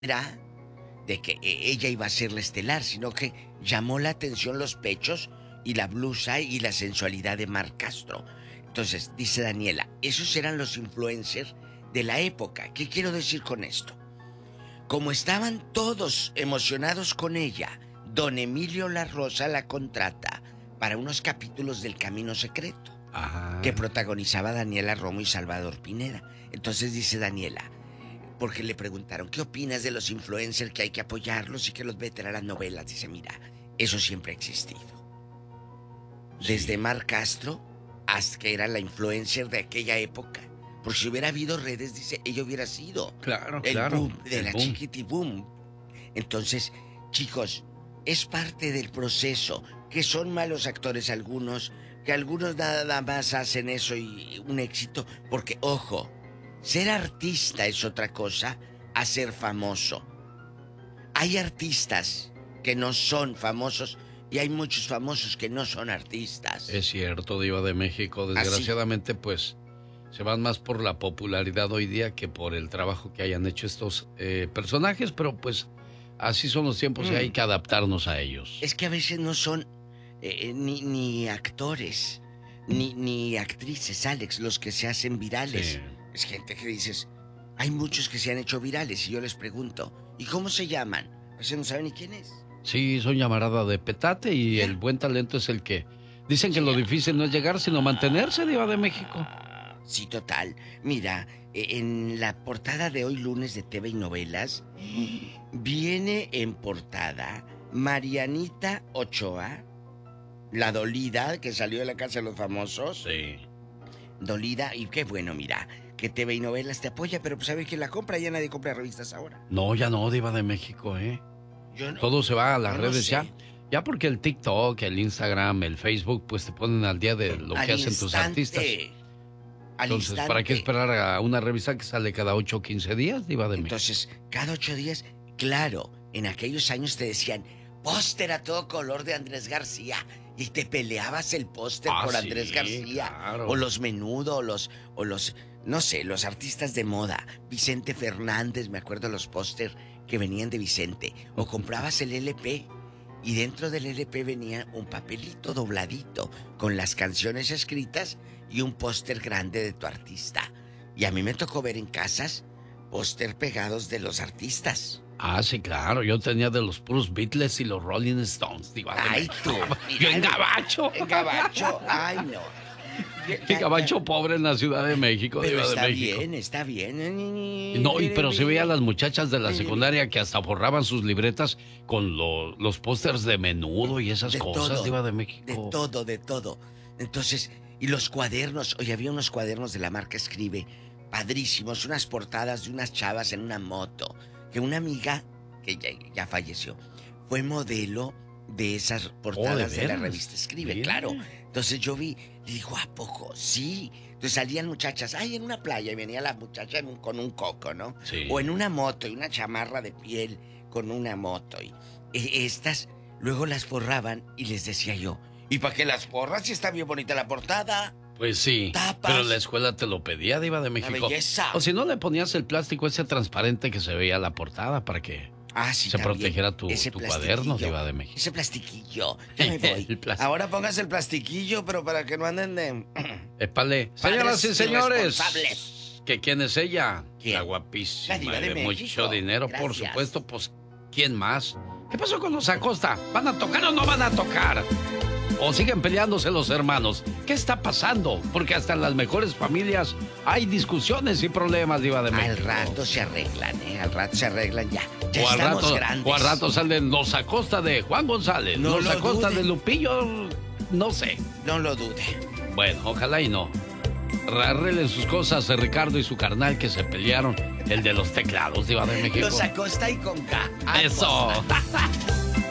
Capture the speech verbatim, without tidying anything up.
era de que e- ella iba a ser la estelar, sino que llamó la atención los pechos y la blusa y la sensualidad de Mar Castro. Entonces, dice Daniela, esos eran los influencers de la época. ¿Qué quiero decir con esto? Como estaban todos emocionados con ella, don Emilio La Rosa la contrata para unos capítulos del Camino Secreto, Ajá. que protagonizaba Daniela Romo y Salvador Pineda. Entonces dice Daniela, porque le preguntaron, ¿qué opinas de los influencers que hay que apoyarlos y que los meten a las novelas? Dice, mira, eso siempre ha existido. Sí. Desde Mar Castro hasta que era la influencer de aquella época. Porque si hubiera habido redes, dice, ella hubiera sido Claro, el claro. boom de el la boom. chiquitiboom. Entonces, chicos, es parte del proceso, que son malos actores algunos, que algunos nada más hacen eso y un éxito, porque, ojo, ser artista es otra cosa a ser famoso. Hay artistas que no son famosos y hay muchos famosos que no son artistas. Es cierto, Diva de México. Desgraciadamente, pues, se van más por la popularidad hoy día que por el trabajo que hayan hecho estos eh, personajes, pero pues así son los tiempos Mm. y hay que adaptarnos a ellos. Es que a veces no son eh, ni, ni actores, ni, ni actrices, Alex, los que se hacen virales. Sí. Es gente que dices, hay muchos que se han hecho virales y yo les pregunto, ¿y cómo se llaman? A veces no saben ni quién es. Sí, son llamarada de petate y el buen talento es el que... Dicen que lo difícil no es llegar, sino mantenerse, Diva de México. Sí, total. Mira, eh, en la portada de hoy lunes de T V y Novelas, viene en portada Marianita Ochoa, la dolida que salió de la casa de los famosos. Sí. Dolida, y qué bueno, mira, que T V y Novelas te apoya, pero pues ¿sabes quién la compra? Ya nadie compra revistas ahora. No, ya no, Diva de México, ¿eh? Yo no, Todo se va a las yo no redes sé. ya. Ya porque el TikTok, el Instagram, el Facebook, pues te ponen al día de lo Al que hacen tus instante. artistas. Al Entonces, instante. ¿para qué esperar a una revista que sale cada ocho o quince días, Diva de México? Entonces, cada ocho días, claro, en aquellos años te decían, póster a todo color de Andrés García. Y te peleabas el póster Ah, por sí, Andrés García. claro. O los Menudo, o los, o los, no sé, los artistas de moda. Vicente Fernández, me acuerdo los póster que venían de Vicente. O comprabas el L P y dentro del L P venía un papelito dobladito con las canciones escritas y un póster grande de tu artista. Y a mí me tocó ver en casas póster pegados de los artistas. Ah, sí, claro. Yo tenía de los puros Beatles y los Rolling Stones, Diva de Ay, México. tú. Yo en mira, Gabacho. En Gabacho, ay, no. Y Gabacho pobre en la Ciudad de México, Pero Diva de está México. bien, está bien. No, y pero se veía a las muchachas de la secundaria que hasta forraban sus libretas con lo- los pósters de Menudo y esas De cosas, todo, Diva de México. De todo, de todo. Entonces, y los cuadernos, oye, había unos cuadernos de la marca Escribe, padrísimos, unas portadas de unas chavas en una moto, que una amiga, que ya, ya falleció, fue modelo de esas portadas de, la veras? revista Escribe, Mira. claro. Entonces yo vi, y digo, ¿a poco? Sí. Entonces salían muchachas, ay, en una playa, y venía la muchacha en un- con un coco, ¿no? Sí. O en una moto, y una chamarra de piel con una moto. Y e- estas, luego las forraban y les decía yo, ¿y para qué las forras si está bien bonita la portada? Pues sí, Tapas. pero la escuela te lo pedía, Diva de México. belleza. O si no, le ponías el plástico ese transparente que se veía la portada para que Ah, sí, se también. protegiera tu, Ese tu cuaderno, plastiquillo. Diva de México. Ese plastiquillo. Ya me voy. El plástico. Ahora pongas el plastiquillo, pero para que no anden de... Épale. Padres Señoras y señores, irresponsables. ¿que quién es ella? ¿Quién? La guapísima, La Diva de de, México. mucho dinero, por Gracias. supuesto, pues, ¿quién más? ¿Qué pasó con los Acosta? ¿Van a tocar o no van a tocar? ¿O siguen peleándose los hermanos? ¿Qué está pasando? Porque hasta en las mejores familias hay discusiones y problemas, Diva de México. Al rato se arreglan, ¿eh? Al rato se arreglan ya. Ya O al, estamos rato, grandes. o al rato salen los Acosta de Juan González, No los lo Acosta dude. de Lupillo, no sé. No lo dude. Bueno, ojalá y no. Arreglen sus cosas de Ricardo y su carnal que se pelearon, el de los teclados, Diva de México. Los Acosta y con K. Eso. Acosta.